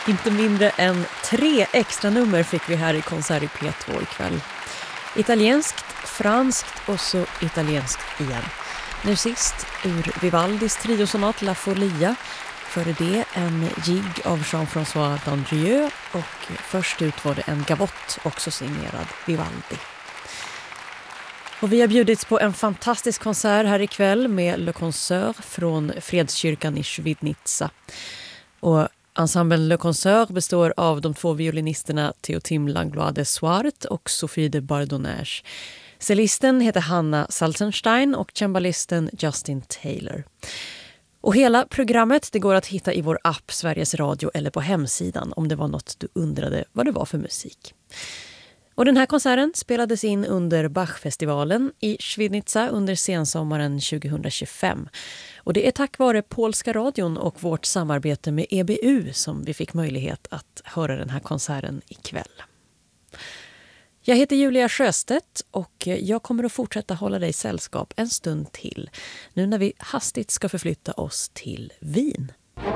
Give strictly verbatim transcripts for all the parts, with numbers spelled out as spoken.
Inte mindre än tre extra nummer fick vi här i konsert i P två ikväll. Italienskt, franskt och så italienskt igen. Nu sist ur Vivaldis triosonat La Folia. Före det en jig av Jean-François Dandrieux och först ut var det en gavotte, också signerad Vivaldi. Och vi har bjudits på en fantastisk konsert här ikväll med Le Concert från Fredskyrkan i Svidnitsa. Och ensemblen Le Concert består av de två violinisterna Théotime Langlois de Swart och Sophie de Bardonnage. Cellisten heter Hanna Salzenstein och cembalisten Justin Taylor. Och hela programmet det går att hitta i vår app Sveriges Radio eller på hemsidan om det var något du undrade vad det var för musik. Och den här konserten spelades in under Bachfestivalen i Svidnitsa under sensommaren tjugohundratjugofem. Och det är tack vare Polska radion och vårt samarbete med E B U som vi fick möjlighet att höra den här konserten ikväll. Jag heter Julia Sjöstedt och jag kommer att fortsätta hålla dig sällskap en stund till. Nu när vi hastigt ska förflytta oss till Wien.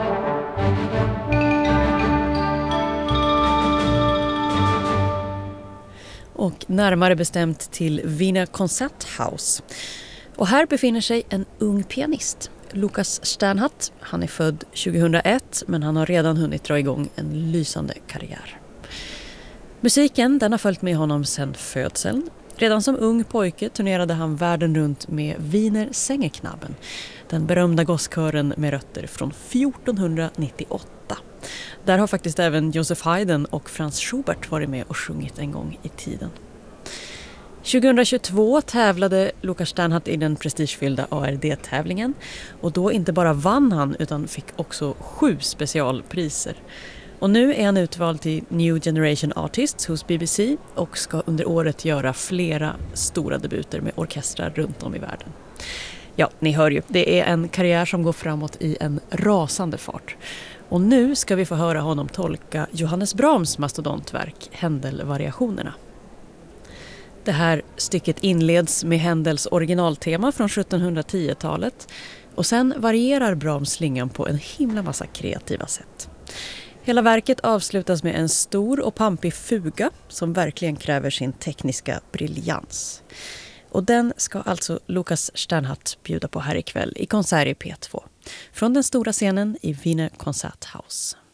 Och närmare bestämt till Wiener Konzerthaus. Och här befinner sig en ung pianist, Lukas Sternhardt. Han är född tjugohundraett men han har redan hunnit dra igång en lysande karriär. Musiken den har följt med honom sedan födseln. Redan som ung pojke turnerade han världen runt med Wiener Sängerknabben, den berömda gosskören med rötter från fjortonhundranittioåtta. Där har faktiskt även Joseph Haydn och Franz Schubert varit med och sjungit en gång i tiden. tjugohundratjugotvå tävlade Lukas Sternhardt i den prestigefyllda A R D-tävlingen och då inte bara vann han utan fick också sju specialpriser. Och nu är han utvald till New Generation Artists hos B B C och ska under året göra flera stora debuter med orkestrar runt om i världen. Ja, ni hör ju, det är en karriär som går framåt i en rasande fart. Och nu ska vi få höra honom tolka Johannes Brahms mastodontverk Händel-variationerna. Det här stycket inleds med Händels originaltema från sjuttonhundratio-talet och sen varierar Brahms slingan på en himla massa kreativa sätt. Hela verket avslutas med en stor och pampig fuga som verkligen kräver sin tekniska briljans. Och den ska alltså Lukas Sternhardt bjuda på här ikväll i konsert i P två. Från den stora scenen i Wiener Konzerthaus.